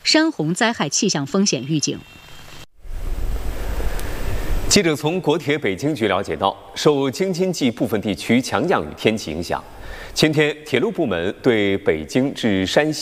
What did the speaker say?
山洪灾害气象风险预警。 记者从国铁北京局了解到，受京津冀部分地区强降雨天气影响，前天铁路部门对北京至山西